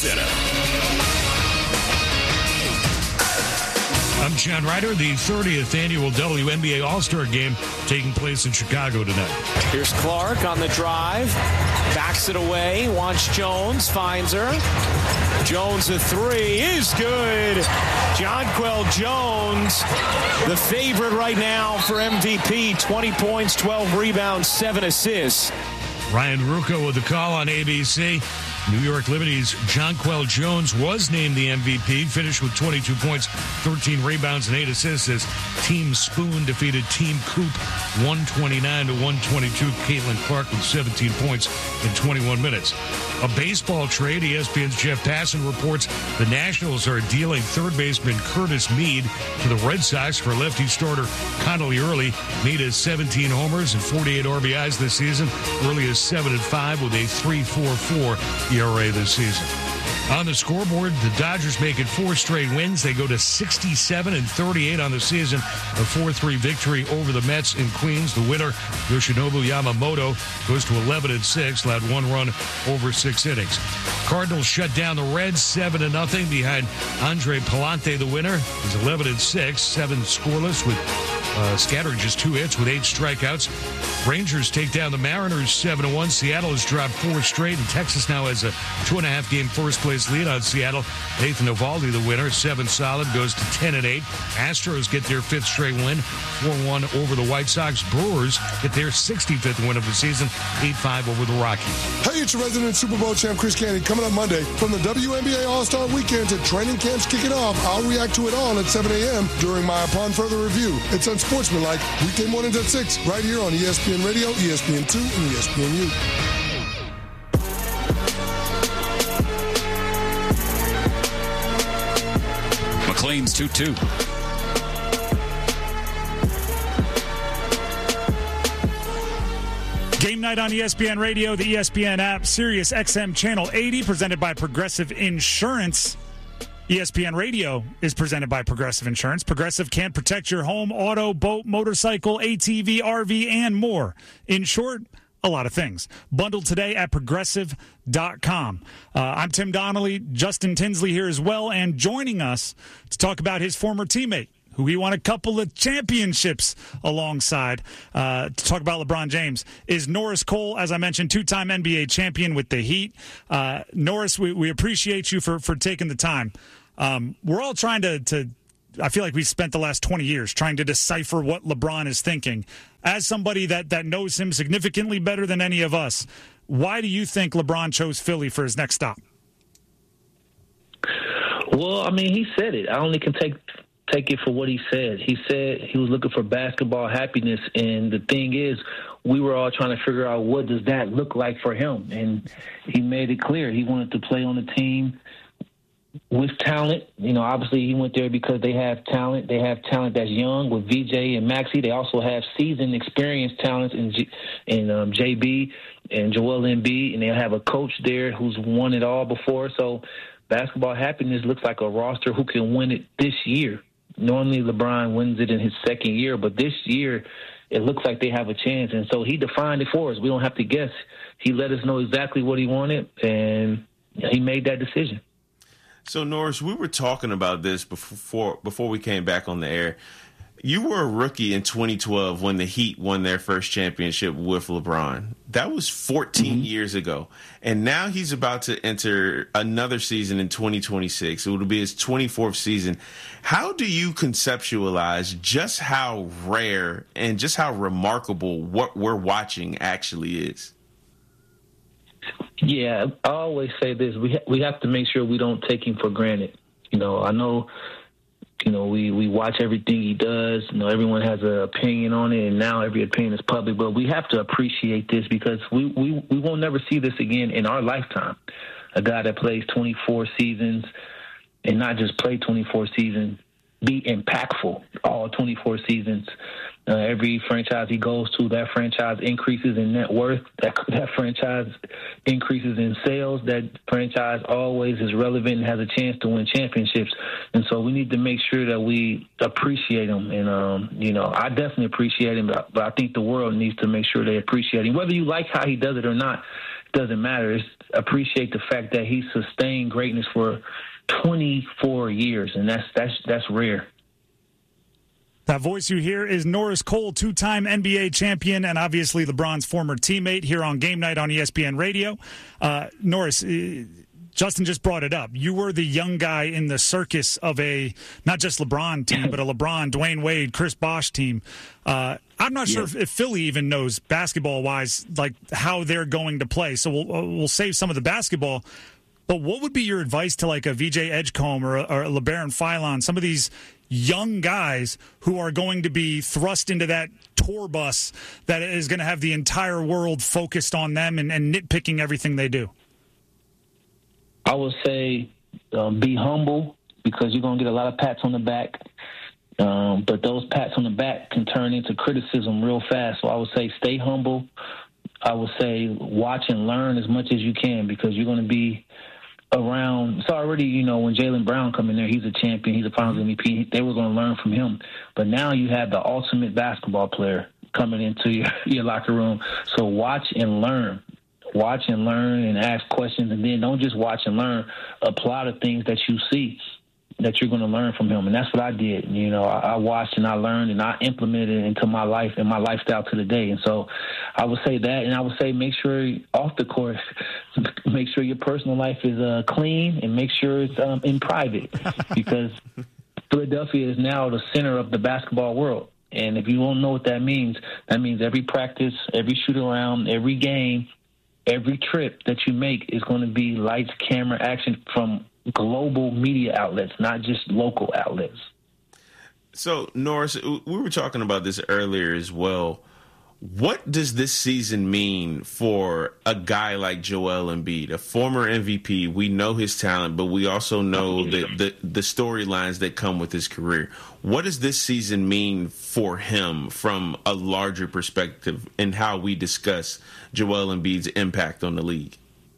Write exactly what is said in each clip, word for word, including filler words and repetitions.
Center. I'm John Ryder. The thirtieth annual W N B A All-Star Game taking place in Chicago tonight. Here's Clark on the drive. Backs it away. Wants Jones. Finds her. Jones a three is good. Jonquel Jones, the favorite right now for M V P. twenty points, twelve rebounds, seven assists. Ryan Ruocco with the call on A B C. New York Liberty's Jonquel Jones was named the M V P, finished with twenty-two points, thirteen rebounds, and eight assists as Team Spoon defeated Team Coop one twenty-nine to one twenty-two. Caitlin Clark with seventeen points in twenty-one minutes. A baseball trade. E S P N's Jeff Passan reports the Nationals are dealing third baseman Curtis Mead to the Red Sox for lefty starter Connolly Early. Mead has seventeen homers and forty-eight R B Is this season. Early is seven and five with a three point four four E R A this season. On the scoreboard, the Dodgers make it four straight wins. They go to sixty-seven and thirty-eight on the season. A four three victory over the Mets in Queens. The winner, Yoshinobu Yamamoto, goes to eleven and six, allowed one run over six innings. Cardinals shut down the Reds seven to nothing behind Andre Palante, the winner. He's eleven and six, seven scoreless with uh, scattering just two hits with eight strikeouts. Rangers take down the Mariners seven to one. Seattle has dropped four straight, and Texas now has a two and a half game first place lead on Seattle. Nathan Eovaldi, the winner, seven solid, goes to ten and eight. Astros get their fifth straight win, four one over the White Sox. Brewers get their sixty-fifth win of the season, eight five over the Rockies. Hey, it's your resident Super Bowl champ Chris Canty coming up Monday. From the W N B A All-Star Weekend to training camps kicking off, I'll react to it all at seven a.m. during my Upon Further Review. It's unsportsmanlike, weekday mornings at six, right here on E S P N Radio, E S P N two, and E S P N U. McLean's two two. Game night on E S P N Radio, the E S P N app, Sirius X M Channel eighty, presented by Progressive Insurance. E S P N Radio is presented by Progressive Insurance. Progressive can protect your home, auto, boat, motorcycle, A T V, R V, and more. In short, a lot of things. Bundled today at progressive dot com. Uh, I'm Tim Donnelly, Justin Tinsley here as well, and joining us to talk about his former teammate, who he won a couple of championships alongside, uh, to talk about LeBron James, is Norris Cole, as I mentioned, two-time N B A champion with the Heat. Uh, Norris, we, we appreciate you for, for taking the time. Um, we're all trying to, to, I feel like we spent the last twenty years trying to decipher what LeBron is thinking. As somebody that, that knows him significantly better than any of us, why do you think LeBron chose Philly for his next stop? Well, I mean, he said it. I only can take take it for what he said. He said he was looking for basketball happiness, and the thing is, we were all trying to figure out what does that look like for him, and he made it clear he wanted to play on a team with talent. You know, obviously he went there because they have talent. They have talent that's young with V J and Maxey. They also have seasoned, experienced talents in, G- in um, J B and Joel Embiid, and they have a coach there who's won it all before. So basketball happiness looks like a roster who can win it this year. Normally LeBron wins it in his second year, but this year it looks like they have a chance. And so he defined it for us. We don't have to guess. He let us know exactly what he wanted, and he made that decision. So, Norris, we were talking about this before before we came back on the air. You were a rookie in twenty twelve when the Heat won their first championship with LeBron. That was fourteen mm-hmm. years ago. And now he's about to enter another season in twenty twenty-six. It will be his twenty-fourth season. How do you conceptualize just how rare and just how remarkable what we're watching actually is? Yeah, I always say this. We ha- we have to make sure we don't take him for granted. You know, I know, you know, we, we watch everything he does. You know, everyone has an opinion on it, and now every opinion is public. But we have to appreciate this because we, we, we won't never see this again in our lifetime. A guy that plays twenty-four seasons and not just play twenty-four seasons, be impactful all twenty-four seasons. Uh, every franchise he goes to, that franchise increases in net worth. That that franchise increases in sales. That franchise always is relevant and has a chance to win championships. And so we need to make sure that we appreciate him. And, um, you know, I definitely appreciate him, but, but I think the world needs to make sure they appreciate him. Whether you like how he does it or not, doesn't matter. It's appreciate the fact that he sustained greatness for twenty-four years, and that's that's that's rare. That voice you hear is Norris Cole, two-time N B A champion and obviously LeBron's former teammate here on Game Night on E S P N Radio. Uh, Norris, uh, Justin just brought it up. You were the young guy in the circus of a not just LeBron team, but a LeBron, Dwayne Wade, Chris Bosh team. Uh, I'm not sure yeah. if, if Philly even knows basketball-wise like how they're going to play. So we'll we'll save some of the basketball. But what would be your advice to like a V J Edgecombe or, or a LeBaron Philon, some of these young guys who are going to be thrust into that tour bus that is going to have the entire world focused on them and, and nitpicking everything they do? I would say um, be humble, because you're going to get a lot of pats on the back. Um, but those pats on the back can turn into criticism real fast. So I would say stay humble. I would say watch and learn as much as you can, because you're going to be around. It's already, you know, when Jaylen Brown come in there, he's a champion, he's a Finals M V P. They were going to learn from him. But now you have the ultimate basketball player coming into your, your locker room. So watch and learn. Watch and learn and ask questions, and then don't just watch and learn. Apply the things that you see that you're going to learn from him. And that's what I did. You know, I, I watched and I learned and I implemented it into my life and my lifestyle to the day. And so I would say that, and I would say make sure off the court, make sure your personal life is uh, clean, and make sure it's um, in private, because Philadelphia is now the center of the basketball world. And if you don't know what that means, that means every practice, every shoot around, every game, every trip that you make is going to be lights, camera, action from global media outlets, not just local outlets. So, Norris, we were talking about this earlier as well. What does this season mean for a guy like Joel Embiid, a former M V P? We know his talent, but we also know the, the, the storylines that come with his career. What does this season mean for him from a larger perspective in how we discuss Joel Embiid's impact on the league?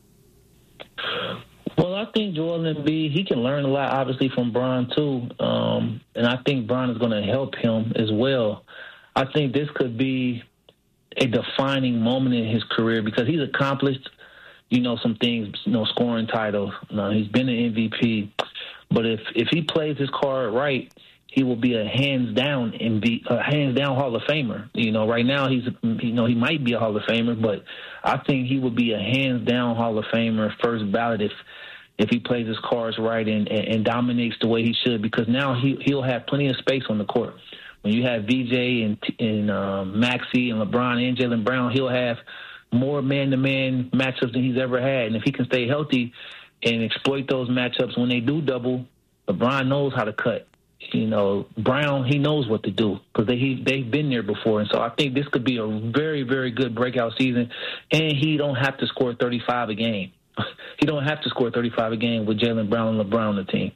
Well, I think Joel Embiid, he can learn a lot, obviously, from Bron, too. Um, and I think Bron is going to help him as well. I think this could be a defining moment in his career, because he's accomplished, you know, some things, you know, scoring titles. You know, he's been an M V P. But if, if he plays his card right, he will be a hands-down M V P, a hands-down Hall of Famer. You know, right now he's, you know, he might be a Hall of Famer, but I think he would be a hands-down Hall of Famer, first ballot, if if he plays his cards right and, and, and dominates the way he should, because now he, he'll have plenty of space on the court. When you have V J and, and um, Maxey and LeBron and Jaylen Brown, he'll have more man-to-man matchups than he's ever had. And if he can stay healthy and exploit those matchups when they do double, LeBron knows how to cut. You know, Brown, he knows what to do, because they, he, they've been there before. And so I think this could be a very, very good breakout season, and he don't have to score thirty-five a game. He don't have to score thirty-five a game with Jaylen Brown and LeBron on the team.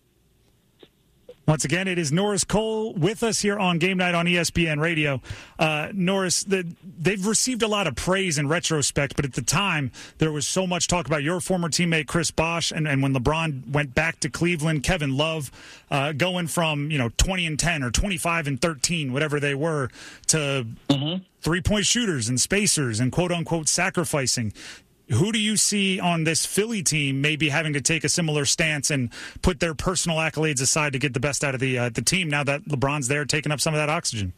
Once again, it is Norris Cole with us here on Game Night on E S P N Radio. Uh, Norris, the, they've received a lot of praise in retrospect, but at the time, there was so much talk about your former teammate Chris Bosh, and, and when LeBron went back to Cleveland, Kevin Love, uh, going from, you know, twenty and ten or twenty-five and thirteen, whatever they were, to mm-hmm. three-point shooters and spacers and quote-unquote sacrificing. Who do you see on this Philly team maybe having to take a similar stance and put their personal accolades aside to get the best out of the uh, the team now that LeBron's there taking up some of that oxygen?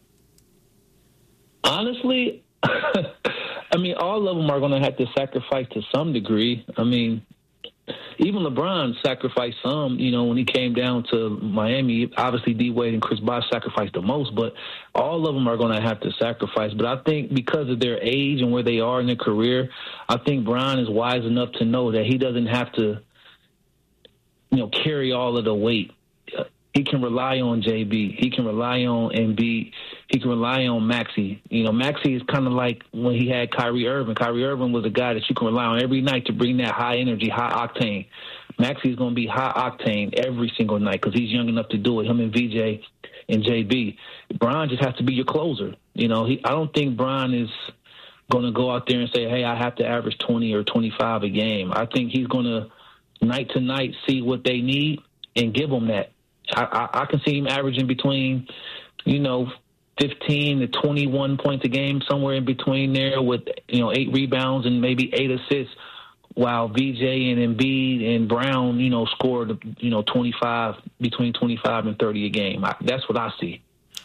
Honestly, I mean, all of them are going to have to sacrifice to some degree. I mean, even LeBron sacrificed some, you know, when he came down to Miami. Obviously, D-Wade and Chris Bosh sacrificed the most, but all of them are going to have to sacrifice. But I think because of their age and where they are in their career, I think Bron is wise enough to know that he doesn't have to, you know, carry all of the weight. He can rely on J B. He can rely on Embiid. He can rely on Maxey. You know, Maxey is kind of like when he had Kyrie Irving. Kyrie Irving was a guy that you can rely on every night to bring that high energy, high octane. Maxey is going to be high octane every single night because he's young enough to do it, him and V J and J B. Bron just has to be your closer. You know, he, I don't think Bron is going to go out there and say, hey, I have to average twenty or twenty-five a game. I think he's going to night to night see what they need and give them that. I, I, I can see him averaging between, you know, fifteen to twenty-one points a game, somewhere in between there, with, you know, eight rebounds and maybe eight assists, while V J and Embiid and Brown, you know, scored, you know, twenty-five, between twenty-five and thirty a game. I, that's what I see.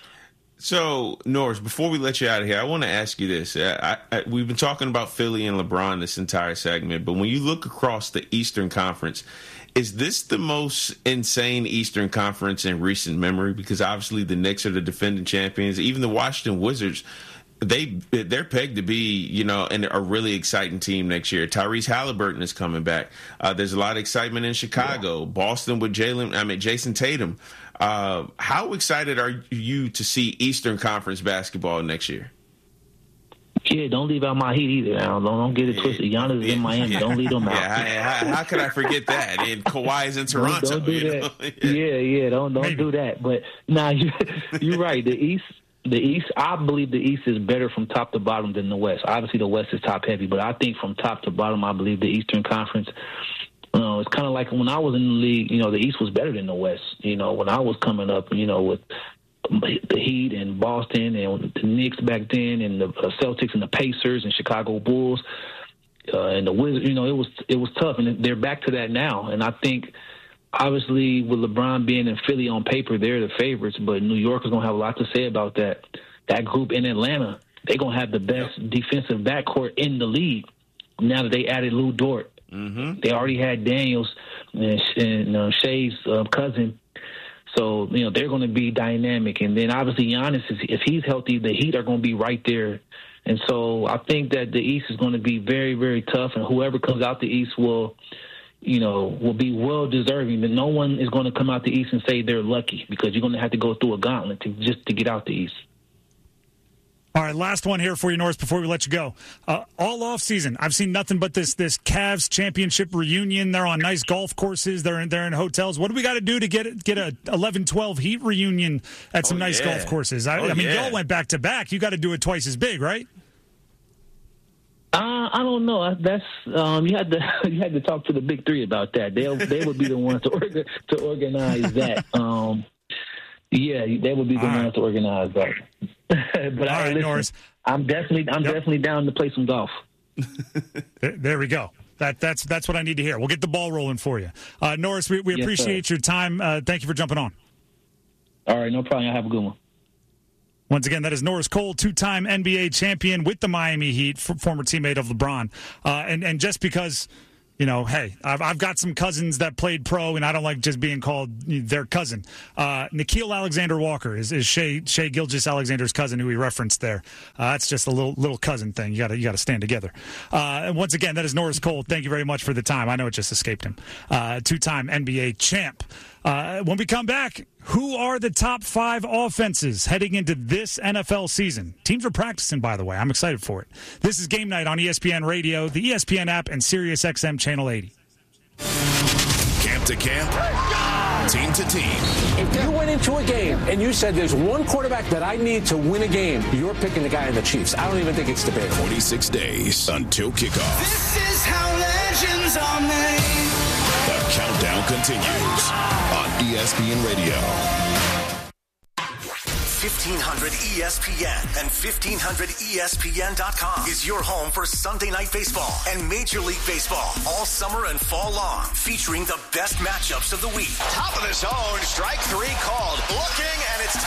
So, Norris, before we let you out of here, I want to ask you this. I, I, we've been talking about Philly and LeBron this entire segment, but when you look across the Eastern Conference, is this the most insane Eastern Conference in recent memory? Because obviously the Knicks are the defending champions. Even the Washington Wizards, they, they're pegged to be, you know, an, a really exciting team next year. Tyrese Halliburton is coming back. Uh, there's a lot of excitement in Chicago. Yeah. Boston with Jalen, I mean, Jason Tatum. Uh, how excited are you to see Eastern Conference basketball next year? Yeah, don't leave out my Heat either. Now. Don't, don't get it twisted. Giannis is in Miami. Yeah. Don't leave them out. Yeah, how, how, how could I forget that? And Kawhi's in Toronto. Don't, don't do you that. Know? Yeah, yeah. Don't don't Maybe. do that. But nah, you, you're right. The East, the East. I believe the East is better from top to bottom than the West. Obviously, the West is top heavy, but I think from top to bottom, I believe the Eastern Conference. You know, it's kind of like when I was in the league. You know, the East was better than the West. You know, when I was coming up. You know, with the Heat and Boston and the Knicks back then, and the Celtics and the Pacers and Chicago Bulls uh, and the Wizards. You know, it was it was tough, and they're back to that now. And I think, obviously, with LeBron being in Philly on paper, they're the favorites. But New York is going to have a lot to say about that. That group in Atlanta, they're going to have the best defensive backcourt in the league now that they added Lou Dort. Mm-hmm. They already had Daniels and, and uh, Shea's uh, cousin. So, you know, they're going to be dynamic. And then, obviously, Giannis, is, if he's healthy, the Heat are going to be right there. And so I think that the East is going to be very, very tough. And whoever comes out the East will, you know, will be well-deserving. But no one is going to come out the East and say they're lucky, because you're going to have to go through a gauntlet to, just to get out the East. All right, last one here for you, Norris, before we let you go. Uh, all off season, I've seen nothing but this this Cavs championship reunion. They're on nice golf courses. They're in, they're in hotels. What do we got to do to get get a eleven twelve Heat reunion at some oh, nice yeah. golf courses? I, oh, I mean, yeah. y'all went back to back. You got to do it twice as big, right? Uh, I don't know. That's um, you had to you had to talk to the big three about that. They they would be the ones to orga, to organize that. Um, yeah, they would be the all ones right. to organize that. But all I right, listen, Norris. I'm definitely I'm yep. definitely down to play some golf. there, there we go. That that's that's what I need to hear. We'll get the ball rolling for you, uh, Norris. We, we yes, appreciate sir. your time. Uh, thank you for jumping on. All right, no problem. Y'all have a good one. Once again, that is Norris Cole, two-time N B A champion with the Miami Heat, former teammate of LeBron. Uh, and and just because, you know, hey, I've, I've got some cousins that played pro, and I don't like just being called their cousin. Uh, Nickeil Alexander-Walker is, is Shai, Shai Gilgeous-Alexander's cousin, who we referenced there. Uh, that's just a little little cousin thing. You got you got to stand together. Uh, and once again, that is Norris Cole. Thank you very much for the time. I know it just escaped him. Uh, two-time N B A champ. Uh, when we come back, who are the top five offenses heading into this N F L season? Teams are practicing, by the way. I'm excited for it. This is Game Night on E S P N Radio, the E S P N app, and Sirius X M Channel eighty. Camp to camp, team to team. If you went into a game and you said there's one quarterback that I need to win a game, you're picking the guy in the Chiefs. I don't even think it's debatable. twenty-six days until kickoff. This is how legends are made. The countdown continues on E S P N Radio. fifteen hundred E S P N and fifteen hundred E S P N dot com is your home for Sunday Night Baseball and Major League Baseball all summer and fall long, featuring the best matchups of the week. Top of the zone, strike three called. Looking, and it's